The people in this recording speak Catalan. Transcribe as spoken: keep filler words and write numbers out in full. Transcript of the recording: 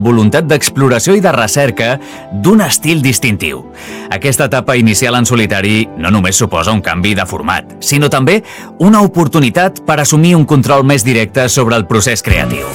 voluntat d'exploració i de recerca d'un estil distintiu. Aquesta etapa inicial en solitari no només suposa un canvi de format, sinó també una oportunitat per assumir un control més directe sobre el procés creatiu.